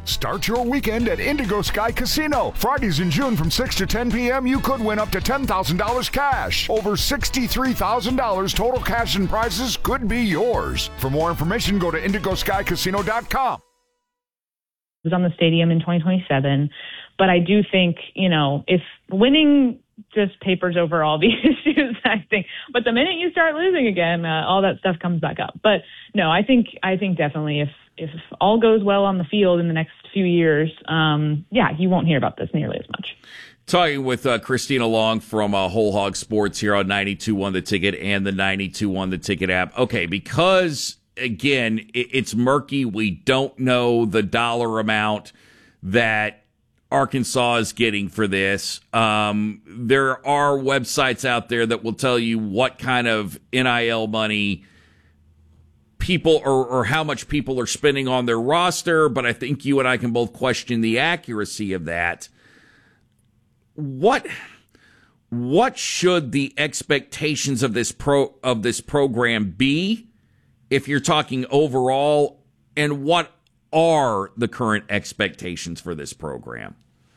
Start your weekend at Indigo Sky Casino. Fridays in June from 6 to 10 p.m., you could win up to $10,000 cash. Over $63,000 total cash and prizes could be yours. For more information, go to indigoskycasino.com. Was on the stadium in 2027, but I do think, if winning just papers over all the issues, I think. But the minute you start losing again, all that stuff comes back up. But no, I think definitely if all goes well on the field in the next few years, you won't hear about this nearly as much. Talking with Christina Long from Whole Hog Sports here on 92.1 The Ticket and the 92.1 The Ticket app. Okay, because, again, it's murky. We don't know the dollar amount that Arkansas is getting for this. There are websites out there that will tell you what kind of NIL money people or how much people are spending on their roster, but I think you and I can both question the accuracy of that. What should the expectations of this program be if you're talking overall, and what are the current expectations for this program?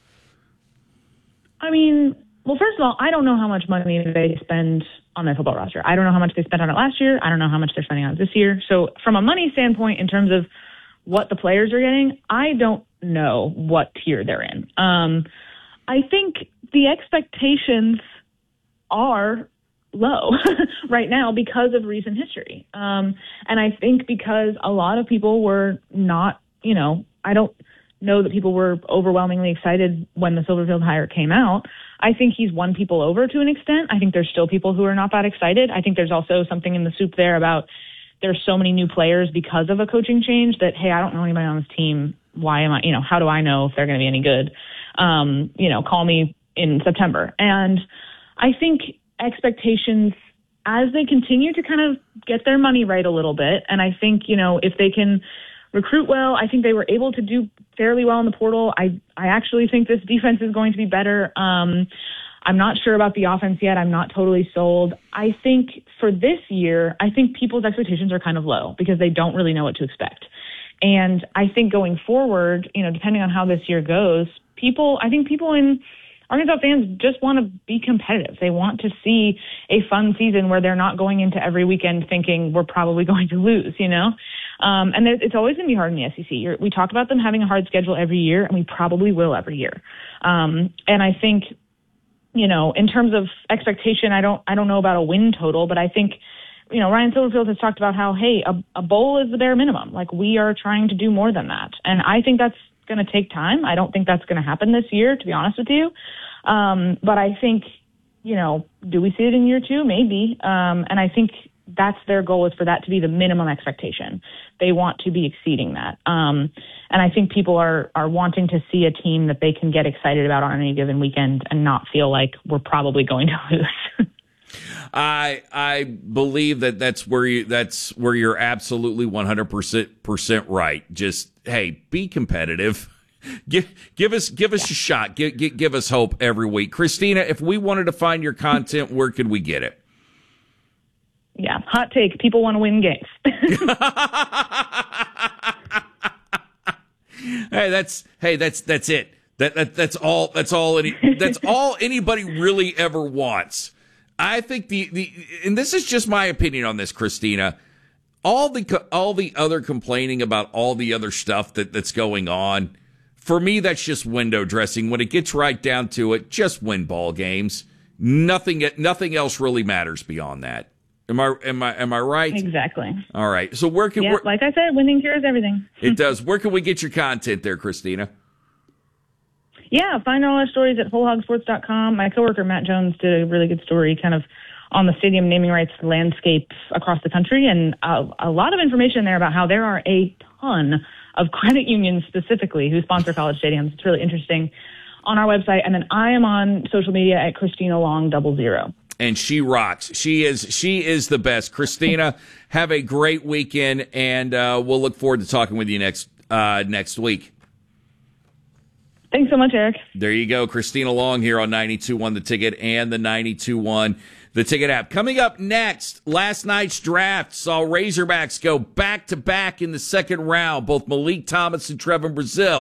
I mean, well, first of all, I don't know how much money they spend on their football roster. I don't know how much they spent on it last year. I don't know how much they're spending on it this year. So from a money standpoint, in terms of what the players are getting, I don't know what tier they're in. I think the expectations are low right now because of recent history. And I think because a lot of people were not, I don't know that people were overwhelmingly excited when the Silverfield hire came out. I think he's won people over to an extent. I think there's still people who are not that excited. I think there's also something in the soup there about there's so many new players because of a coaching change that, hey, I don't know anybody on this team. Why am I, how do I know if they're going to be any good? Call me in September. And I think expectations, as they continue to kind of get their money right a little bit, and I think, if they can recruit well, I think they were able to do fairly well in the portal. I actually think this defense is going to be better. I'm not sure about the offense yet. I'm not totally sold. I think for this year, I think people's expectations are kind of low because they don't really know what to expect. And I think going forward, depending on how this year goes, people in Arkansas fans just want to be competitive. They want to see a fun season where they're not going into every weekend thinking we're probably going to lose, And it's always going to be hard in the SEC. We talk about them having a hard schedule every year, and we probably will every year. And I think, in terms of expectation, I don't know about a win total, but I think, Ryan Silverfield has talked about how, hey, a bowl is the bare minimum. Like, we are trying to do more than that. And I think that's going to take time. I don't think that's going to happen this year, to be honest with you. But I think, do we see it in year two? Maybe. And I think that's their goal, is for that to be the minimum expectation. They want to be exceeding that. And I think people are wanting to see a team that they can get excited about on any given weekend and not feel like we're probably going to lose. I believe that's where you're absolutely 100% right. Just, hey, be competitive. Give us a shot. Give us hope every week. Christina, if we wanted to find your content, where could we get it? Yeah, hot take. People want to win games. That's it. That's all anybody really ever wants. I think and this is just my opinion on this, Christina. All the other complaining about all the other stuff that's going on, for me, that's just window dressing. When it gets right down to it, just win ball games. Nothing else really matters beyond that. Am I right? Exactly. All right. So where can like I said, winning cures everything. It does. Where can we get your content there, Christina? Yeah, find all our stories at wholehogsports.com. My coworker Matt Jones did a really good story kind of on the stadium naming rights landscape across the country, and a lot of information there about how there are a ton of credit unions specifically who sponsor college stadiums. It's really interesting on our website. And then I am on social media at Christina Long 00. And she rocks. She is the best. Christina, have a great weekend, and we'll look forward to talking with you next week. Thanks so much, Eric. There you go. Christina Long here on 92.1 The Ticket and the 92.1 The Ticket app. Coming up next, last night's draft saw Razorbacks go back-to-back in the second round, both Malik Thomas and Trevon Brazile.